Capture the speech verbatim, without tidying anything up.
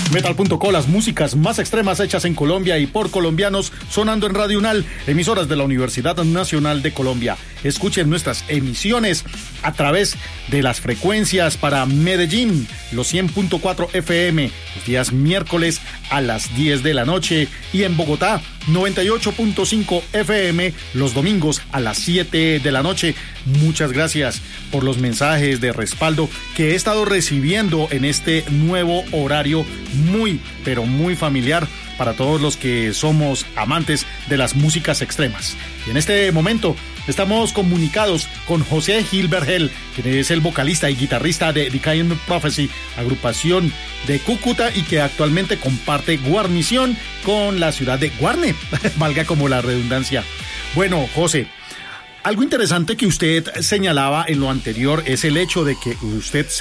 Metal punto co, las músicas más extremas hechas en Colombia y por colombianos, sonando en Radio UNAL, emisoras de la Universidad Nacional de Colombia. Escuchen nuestras emisiones a través de las frecuencias para Medellín, los cien punto cuatro F M, los días miércoles a las diez de la noche, y en Bogotá, noventa y ocho punto cinco F M, los domingos a las siete de la noche. Muchas gracias por los mensajes de respaldo que he estado recibiendo en este nuevo horario muy, pero muy familiar para todos los que somos amantes de las músicas extremas. Y en este momento estamos comunicados con José Gil Vergel, quien es el vocalista y guitarrista de Decaying Prophecy, agrupación de Cúcuta y que actualmente comparte guarnición con la ciudad de Guarne, valga como la redundancia. Bueno, José, algo interesante que usted señalaba en lo anterior es el hecho de que usted